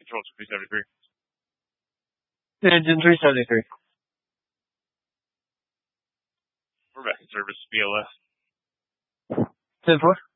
Control 373. Engine 373. We're back in service, BLS. 10-4.